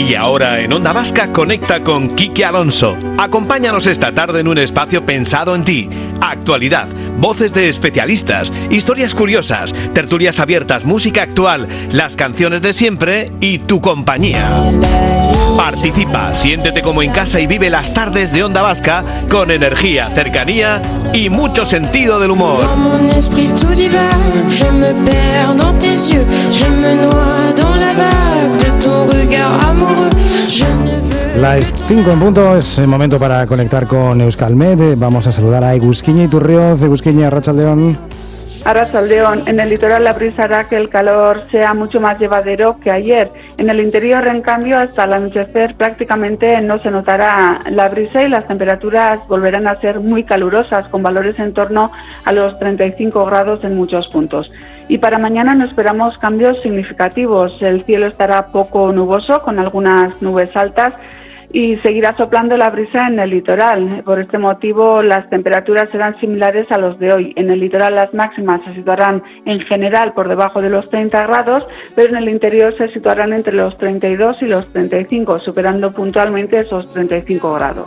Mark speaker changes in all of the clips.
Speaker 1: Y ahora en Onda Vasca conecta con Quique Alonso. Acompáñanos esta tarde en un espacio pensado en ti. Actualidad, voces de especialistas, historias curiosas, tertulias abiertas, música actual, las canciones de siempre y tu compañía. Participa, siéntete como en casa y vive las tardes de Onda Vasca con energía, cercanía y mucho sentido del humor.
Speaker 2: Las 5 en punto, es el momento para conectar con Euskalmet. Vamos a saludar a Egusquiña Iturrioz. Egusquiña, arratsaldeon.
Speaker 3: Arratsaldeon. En el litoral la brisa hará que el calor sea mucho más llevadero que ayer. En el interior, en cambio, hasta el anochecer prácticamente no se notará la brisa y las temperaturas volverán a ser muy calurosas, con valores en torno a los 35 grados en muchos puntos. Y para mañana no esperamos cambios significativos. El cielo estará poco nuboso, con algunas nubes altas, y seguirá soplando la brisa en el litoral. Por este motivo, las temperaturas serán similares a los de hoy. En el litoral las máximas se situarán en general por debajo de los 30 grados, pero en el interior se situarán entre los 32 y los 35, superando puntualmente esos 35 grados.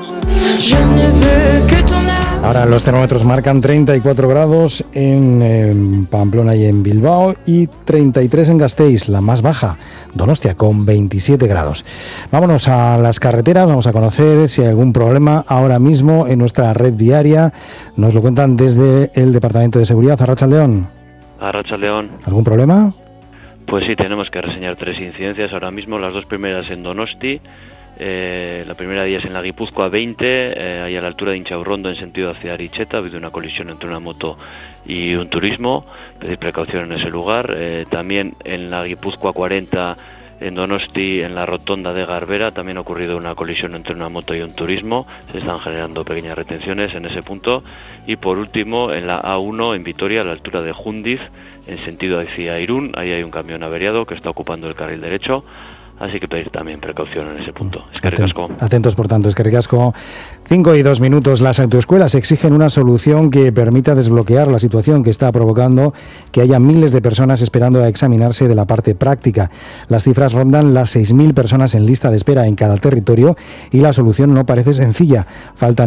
Speaker 2: Ahora los termómetros marcan 34 grados en Pamplona y en Bilbao y 33 en Gasteiz, la más baja, Donostia, con 27 grados. Vámonos a las carreteras, vamos a conocer si hay algún problema ahora mismo en nuestra red viaria. Nos lo cuentan desde el Departamento de Seguridad. Arratsaldeon.
Speaker 4: Arratsaldeon.
Speaker 2: ¿Algún problema?
Speaker 4: Pues sí, tenemos que reseñar 3 incidencias ahora mismo, las 2 primeras en Donosti. La primera de ellas en la Guipúzcoa 20, ahí a la altura de Inchaurrondo en sentido hacia Aricheta, ha habido una colisión entre una moto y un turismo, pedir precaución en ese lugar. También en la Guipúzcoa 40 en Donosti, en la rotonda de Garbera, también ha ocurrido una colisión entre una moto y un turismo, se están generando pequeñas retenciones en ese punto. Y por último en la A1 en Vitoria, a la altura de Jundiz, en sentido hacia Irún, ahí hay un camión averiado que está ocupando el carril derecho. Así que pedir también precaución en ese punto.
Speaker 2: Atentos, por tanto, Eskerrik asko. 5 y 2 minutos. Las autoescuelas exigen una solución que permita desbloquear la situación que está provocando que haya miles de personas esperando a examinarse de la parte práctica. Las cifras rondan las 6.000 personas en lista de espera en cada territorio y la solución no parece sencilla. Faltan